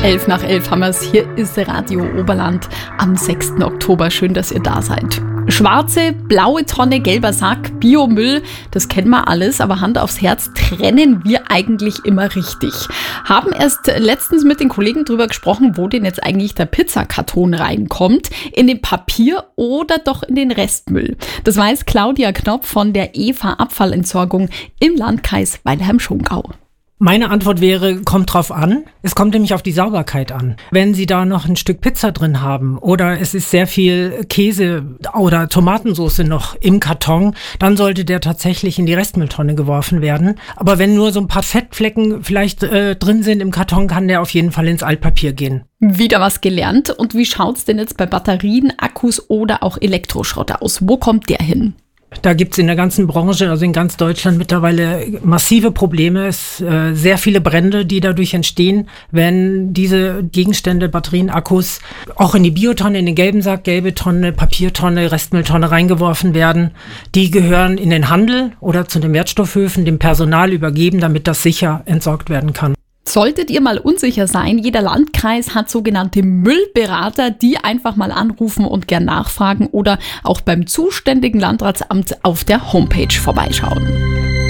11:11 haben wir es. Hier ist Radio Oberland am 6. Oktober. Schön, dass ihr da seid. Schwarze, blaue Tonne, gelber Sack, Biomüll, das kennen wir alles, aber Hand aufs Herz, trennen wir eigentlich immer richtig? Haben erst letztens mit den Kollegen drüber gesprochen, wo denn jetzt eigentlich der Pizzakarton reinkommt, in den Papier oder doch in den Restmüll? Das weiß Claudia Knopf von der EVA Abfallentsorgung im Landkreis Weilheim-Schongau. Meine Antwort wäre, kommt drauf an. Es kommt nämlich auf die Sauberkeit an. Wenn Sie da noch ein Stück Pizza drin haben oder es ist sehr viel Käse oder Tomatensauce noch im Karton, dann sollte der tatsächlich in die Restmülltonne geworfen werden. Aber wenn nur so ein paar Fettflecken vielleicht drin sind im Karton, kann der auf jeden Fall ins Altpapier gehen. Wieder was gelernt. Und wie schaut's denn jetzt bei Batterien, Akkus oder auch Elektroschrott aus? Wo kommt der hin? Da gibt's in der ganzen Branche, also in ganz Deutschland mittlerweile massive Probleme. Es sehr viele Brände, die dadurch entstehen, wenn diese Gegenstände, Batterien, Akkus auch in die Biotonne, in den gelben Sack, gelbe Tonne, Papiertonne, Restmülltonne reingeworfen werden. Die gehören in den Handel oder zu den Wertstoffhöfen, dem Personal übergeben, damit das sicher entsorgt werden kann. Solltet ihr mal unsicher sein, jeder Landkreis hat sogenannte Müllberater, die einfach mal anrufen und gern nachfragen oder auch beim zuständigen Landratsamt auf der Homepage vorbeischauen.